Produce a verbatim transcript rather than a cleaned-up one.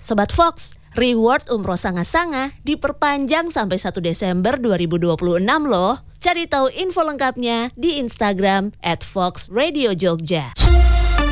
Sobat Fox, reward umroh sanga-sanga diperpanjang sampai satu Desember dua ribu dua puluh enam loh. Cari tahu info lengkapnya di Instagram at fox radio jogja.